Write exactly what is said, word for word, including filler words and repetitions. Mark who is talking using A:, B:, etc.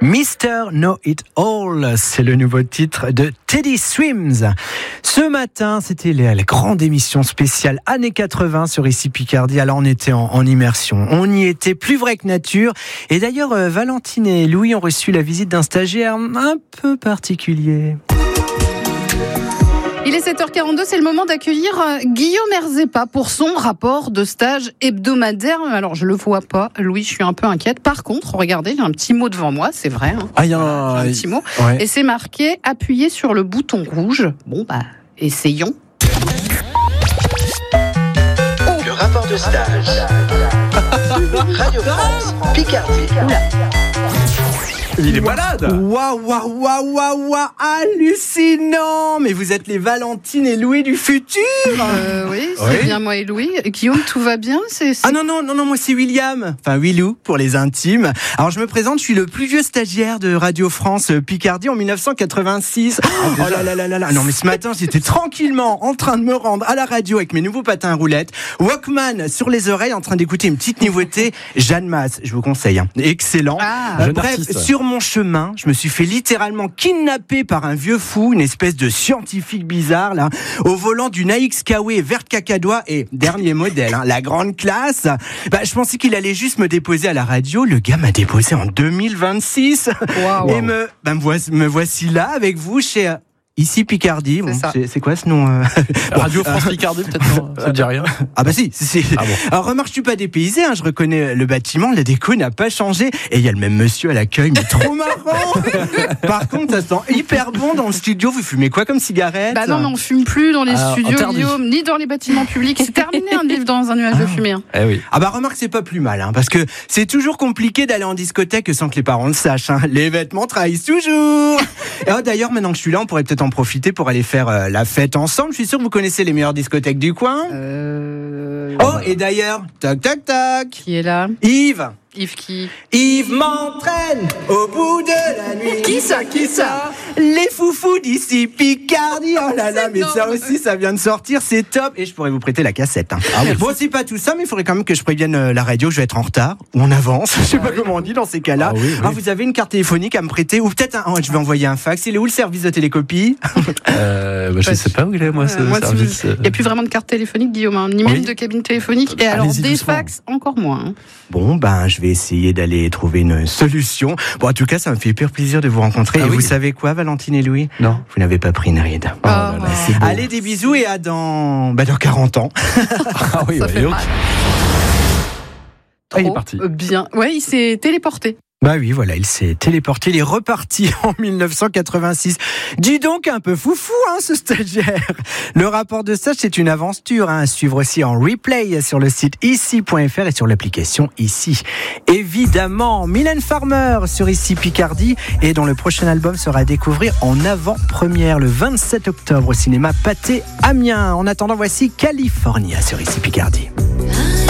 A: mister Know It All, c'est le nouveau titre de Teddy Swims. Ce matin, c'était la, la grande émission spéciale années quatre-vingts sur Ici Picardie. Alors on était en, en immersion, on y était plus vrai que nature. Et d'ailleurs, euh, Valentine et Louis ont reçu la visite d'un stagiaire un peu particulier.
B: Il est sept heures quarante-deux, c'est le moment d'accueillir Guillaume Erzepa pour son rapport de stage hebdomadaire. Alors, je le vois pas, Louis, je suis un peu inquiète. Par contre, regardez, j'ai un petit mot devant moi, c'est vrai. Hein.
C: Ah, il y a
B: un, un petit mot.
C: Ouais.
B: Et c'est marqué « Appuyez sur le bouton rouge ». Bon, bah, essayons.
D: Le rapport de stage. Radio France, Picardie. Oula.
C: Il est malade.
A: Waouh, waouh, waouh, waouh, waouh, hallucinant. Mais vous êtes les Valentine et Louis du futur.
B: Euh, oui, c'est
C: Oui.
B: bien moi et Louis. Guillaume, tout va bien c'est, c'est...
A: Ah non, non, non, non, moi c'est William. Enfin, Willou, pour les intimes. Alors, je me présente, je suis le plus vieux stagiaire de Radio France Picardie en dix-neuf cent quatre-vingt-six. Oh là là là là là. Non, mais ce matin, j'étais tranquillement en train de me rendre à la radio avec mes nouveaux patins à roulettes. Walkman sur les oreilles, en train d'écouter une petite nouveauté. Jeanne Masse, je vous conseille. Hein. Excellent.
B: Ah.
A: Euh,
C: Jeune
A: bref,
C: artiste.
A: sur mon chemin, je me suis fait littéralement kidnapper par un vieux fou, une espèce de scientifique bizarre, là, au volant d'une A X K W verte cacadois et dernier modèle, hein, la grande classe. Bah, je pensais qu'il allait juste me déposer à la radio. Le gars m'a déposé en deux mille vingt-six.
B: Waouh.
A: Et me, bah, me, voici, me voici là avec vous chez euh, Ici Picardie. Bon,
B: C'est ça.
A: c'est, c'est quoi ce nom euh
C: Radio France Picardie, peut-être non, ça ne dit rien.
A: Ah bah si, si, si.
C: Ah bon.
A: Alors remarque, je suis pas dépaysé, hein, je reconnais le bâtiment, la déco n'a pas changé. Et il y a le même monsieur à l'accueil, mais trop marrant. Par contre, ça sent hyper bon dans le studio. Vous fumez quoi comme cigarette?
B: Bah non, mais on fume plus dans les
C: Alors,
B: studios,
C: interdit.
B: Guillaume, ni dans les bâtiments publics. C'est terminé un livre dans un nuage de fumée. Hein.
C: Eh oui.
A: Ah bah remarque, c'est pas plus mal, hein, parce que c'est toujours compliqué d'aller en discothèque sans que les parents le sachent. Hein. Les vêtements trahissent toujours. Et oh, d'ailleurs, maintenant que je suis là, on pourrait peut-être en profiter pour aller faire euh, la fête ensemble. Je suis sûr que vous connaissez les meilleures discothèques du coin.
B: Euh...
A: Oh, et d'ailleurs, tac tac tac,
B: Qui est là?
A: Yves.
B: Yves qui?
A: Yves m'entraîne au bout de la nuit.
B: Qui ça? Qui ça?
A: Les foufous d'ici Picardie. Oh là là,
B: C'est
A: mais ça
B: énorme.
A: aussi, ça vient de sortir, c'est top. Et je pourrais vous prêter la cassette. Hein.
C: Ah oui.
A: Bon, c'est pas tout ça, mais il faudrait quand même que je prévienne euh, la radio. Je vais être en retard ou en avance. Je sais pas comment on dit dans ces cas-là.
C: Ah oui, oui.
A: Ah, vous avez une carte téléphonique à me prêter ou peut-être un. Oh, je vais envoyer un fax. Il est où le service de télécopie?
C: Euh, bah, je ne sais pas où il est, moi, ce
B: Euh, moi, si
C: service.
B: vous- Il n'y a plus vraiment de carte téléphonique, Guillaume, hein, ni même
C: Oui.
B: de cabine téléphonique. Et alors,
C: Allez-y
B: des
C: doucement.
B: fax, encore moins. Hein.
A: Bon, ben, je vais essayer d'aller trouver une solution. Bon, en tout cas, ça me fait hyper plaisir de vous rencontrer.
C: Ah
A: et
C: oui.
A: vous savez quoi, Valentine et Louis?
C: Non.
A: Vous n'avez pas pris une ride.
C: Oh là là, c'est beau.
A: Allez, des bisous et à dans, bah, dans quarante ans.
C: Ah oui,
B: Ça
C: ouais,
B: fait
C: donc.
B: mal.
C: Ah, il est
B: Trop
C: parti.
B: bien. Ouais, il s'est téléporté.
A: Bah oui, voilà, il s'est téléporté, il est reparti en dix-neuf cent quatre-vingt-six. Dis donc, un peu foufou, hein, ce stagiaire. Le rapport de stage, c'est une aventure, hein, à suivre aussi en replay sur le site ici point f r et sur l'application Ici. Évidemment, Mylène Farmer sur Ici Picardie et dont le prochain album sera à découvrir en avant-première le vingt-sept octobre au cinéma Pathé Amiens. En attendant, voici California sur Ici Picardie.